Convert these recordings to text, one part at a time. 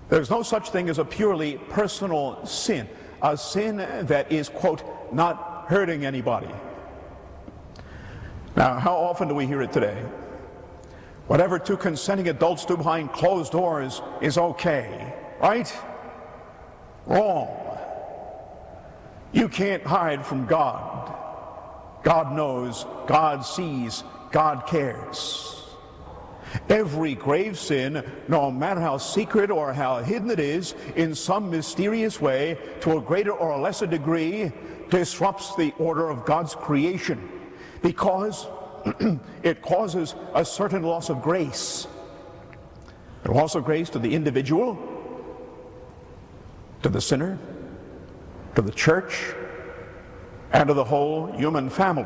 There's no such thing as a purely personal sin, a sin that is, quote, not hurting anybody. Now, how often do we hear it today? Whatever two consenting adults do behind closed doors is okay, right? Wrong. You can't hide from God. God knows, God sees, God cares. Every grave sin, no matter how secret or how hidden it is, in some mysterious way, to a greater or a lesser degree, disrupts the order of God's creation because it causes a certain loss of grace. A loss of grace to the individual, to the sinner, to the church, and to the whole human family.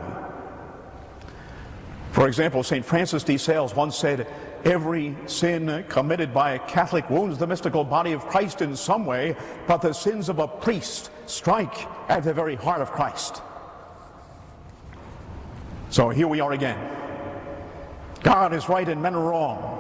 For example, St. Francis de Sales once said, "Every sin committed by a Catholic wounds the mystical body of Christ in some way, but the sins of a priest strike at the very heart of Christ." So here we are again. God is right and men are wrong.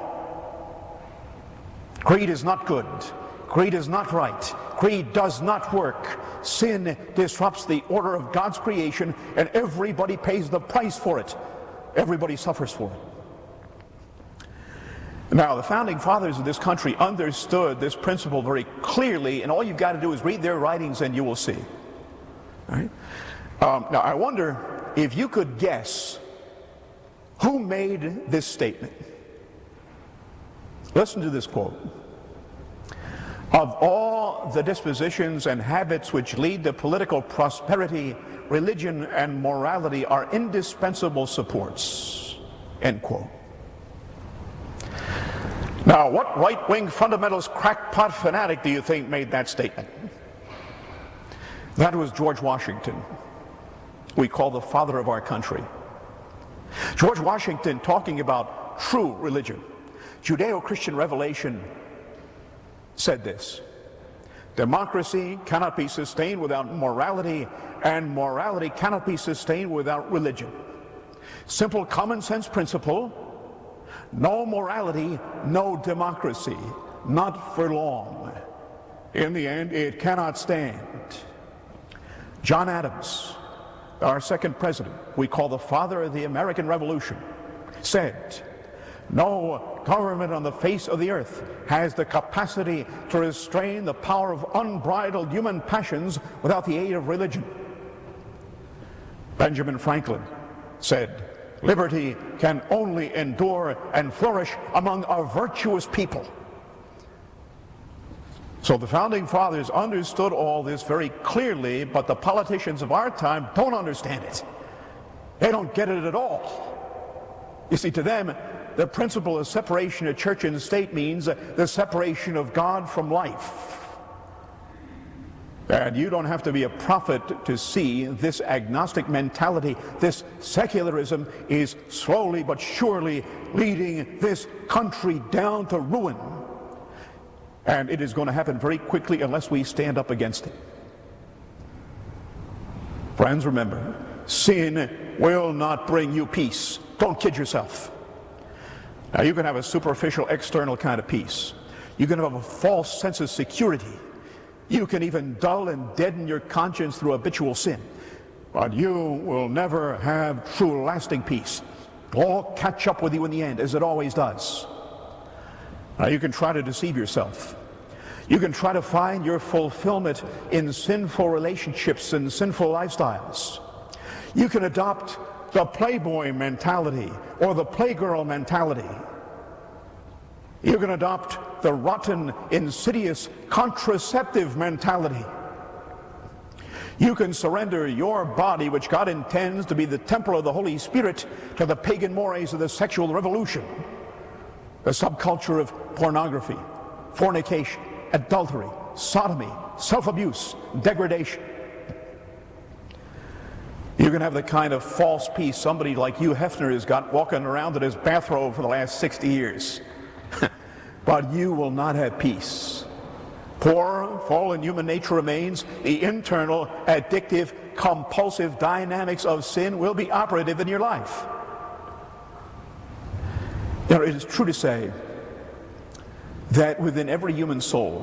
Greed is not good. Greed is not right. Greed does not work. Sin disrupts the order of God's creation, and everybody pays the price for it. Everybody suffers for it. Now, the founding fathers of this country understood this principle very clearly, and all you've got to do is read their writings and you will see. All right? Now, I wonder if you could guess who made this statement. Listen to this quote. "Of all the dispositions and habits which lead to political prosperity, religion and morality are indispensable supports." End quote. Now, what right-wing fundamentalist crackpot fanatic do you think made that statement? That was George Washington, we call the father of our country. George Washington, talking about true religion, Judeo-Christian revelation, said this: "Democracy cannot be sustained without morality, and morality cannot be sustained without religion. Simple common sense principle: no morality, no democracy, not for long. In the end, it cannot stand." John Adams, our second president, we call the father of the American Revolution, said, "No government on the face of the earth has the capacity to restrain the power of unbridled human passions without the aid of religion." Benjamin Franklin said, "Liberty can only endure and flourish among a virtuous people." So the founding fathers understood all this very clearly, but the politicians of our time don't understand it. They don't get it at all. You see, to them, the principle of separation of church and state means the separation of God from life. And you don't have to be a prophet to see this agnostic mentality, this secularism, is slowly but surely leading this country down to ruin. And it is going to happen very quickly unless we stand up against it. Friends, remember, sin will not bring you peace. Don't kid yourself. Now, you can have a superficial, external kind of peace. You can have a false sense of security. You can even dull and deaden your conscience through habitual sin. But you will never have true, lasting peace. It'll all catch up with you in the end, as it always does. Now, you can try to deceive yourself. You can try to find your fulfillment in sinful relationships and sinful lifestyles. You can adopt the playboy mentality or the playgirl mentality. You can adopt the rotten, insidious, contraceptive mentality. You can surrender your body, which God intends to be the temple of the Holy Spirit, to the pagan mores of the sexual revolution, the subculture of pornography, fornication, adultery, sodomy, self-abuse, degradation. You can have the kind of false peace somebody like Hugh Hefner has got walking around in his bathrobe for the last 60 years. But you will not have peace. Poor, fallen human nature remains. The internal, addictive, compulsive dynamics of sin will be operative in your life. You know, it is true to say that within every human soul